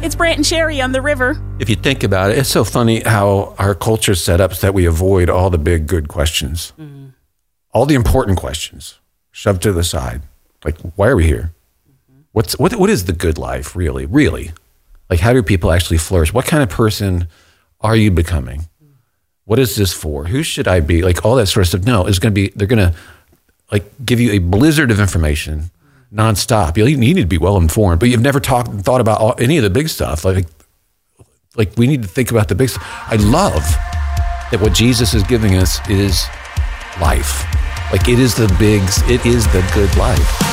It's Brant and Sherry on the river. If you think about it, it's so funny how our culture's set up so that we avoid all the big, good questions. Mm-hmm. All the important questions shoved to the side. Like, why are we here? Mm-hmm. What is the good life, really? Really? Like, how do people actually flourish? What kind of person are you becoming? Mm-hmm. What is this for? Who should I be? Like, all that sort of stuff. No, they're going to, like, give you a blizzard of information nonstop. You need to be well informed, but you've never thought about any of the big stuff. Like we need to think about the big stuff. I love that what Jesus is giving us is life. Like it is the good life.